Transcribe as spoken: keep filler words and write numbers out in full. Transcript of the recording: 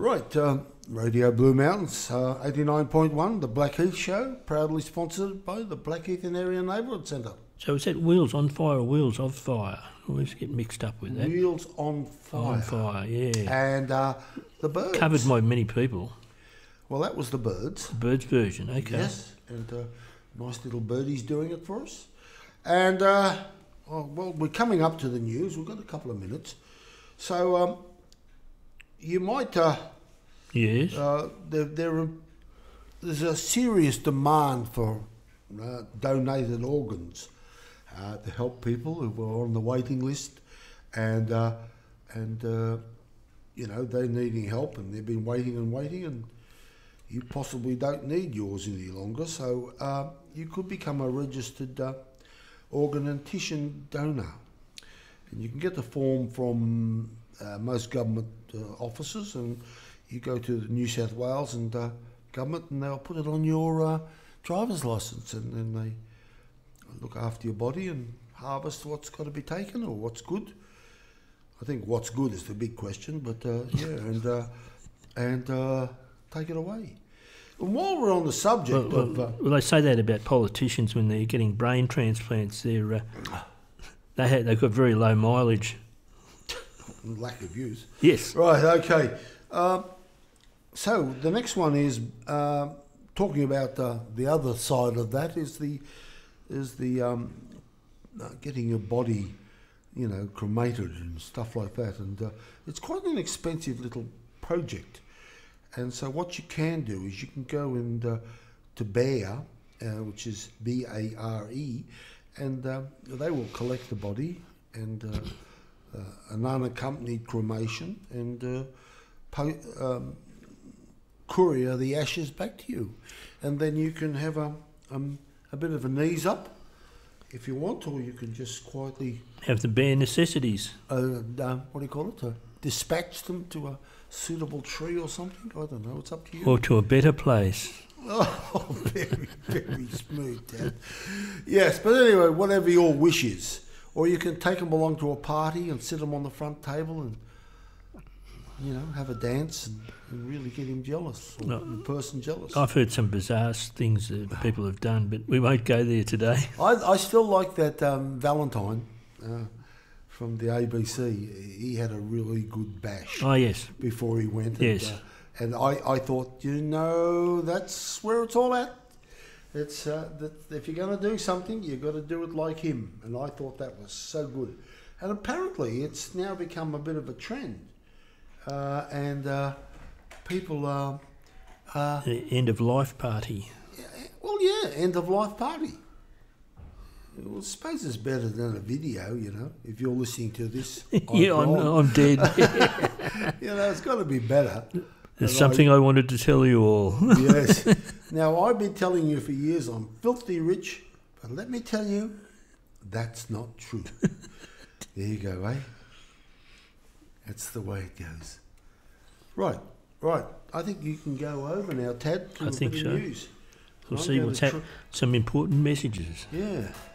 Right, um, Radio Blue Mountains, uh, eighty-nine point one, the Blackheath Show, proudly sponsored by the Blackheath and Area Neighbourhood Centre. So is that Wheels on Fire or Wheels of Fire? I always get mixed up with that. Wheels on Fire. On Fire, yeah. And uh, the Birds. Covered by many people. Well, that was the Birds. The Birds version, okay. Yes, and uh, nice little birdies doing it for us. And, uh, oh, well, we're coming up to the news. We've got a couple of minutes. So, um, you might... Uh, yes. Uh, there, there, there's a serious demand for uh, donated organs uh, to help people who are on the waiting list, and uh, and uh, you know, they're needing help, and they've been waiting and waiting, and you possibly don't need yours any longer. So uh, you could become a registered uh, organ and tissue donor, and you can get the form from uh, most government uh, offices, and you go to the New South Wales and uh, government, and they'll put it on your uh, driver's licence, and then they look after your body and harvest what's got to be taken or what's good. I think what's good is the big question, but uh, yeah, and uh, and uh, take it away. And while we're on the subject well, of... Uh, well, they say that about politicians when they're getting brain transplants. They're, uh, they ha- they've got very low mileage. Lack of use. Yes. Right, okay. Uh, so the next one is uh, talking about uh, the other side of that is the is the um, uh, getting your body, you know, cremated and stuff like that, and uh, it's quite an expensive little project. And so what you can do is you can go and uh, to Bare, uh, which is B A R E, and uh, they will collect the body and uh, uh, an unaccompanied cremation and uh, po- um, courier the ashes back to you, and then you can have a um, a bit of an ease up if you want, or you can just quietly have the bare necessities. Uh, uh, what do you call it? Uh, dispatch them to a suitable tree or something. I don't know. It's up to you. Or to a better place. Oh, very, very smooth, Dad. Yes, but anyway, whatever your wish is, or you can take them along to a party and sit them on the front table and, you know, have a dance and, and really get him jealous, or no, the person jealous. I've heard some bizarre things that people have done, but we won't go there today. I, I still like that um, Valentine uh, from the A B C. He had a really good bash. Oh, yes. Before he went. Yes. And, uh, and I, I thought, you know, that's where it's all at. It's uh, that if you're going to do something, you've got to do it like him. And I thought that was so good. And apparently it's now become a bit of a trend. Uh, and uh, people are... Uh, the end of life party. Well, yeah, end of life party. Well, I suppose it's better than a video, you know, if you're listening to this. Yeah, I'm, I'm dead. You know, it's got to be better. There's something I, I wanted to tell you all. Yes. Now, I've been telling you for years I'm filthy rich, but let me tell you, that's not true. There you go, eh? That's the way it goes. Right, right. I think you can go over now, Tad, to I a think bit so. of news. We'll I'm see going what's to happening. Some important messages. Yeah.